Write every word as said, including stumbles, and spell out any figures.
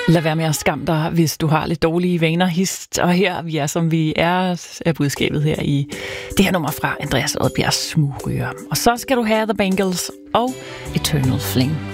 Lad være med at skamme dig, hvis du har lidt dårlige vaner. Hist og her, vi er som vi er, er budskabet her i det her nummer fra Andreas Odbjergs Smugryger. Og så skal du have The Bangles og Eternal Flame.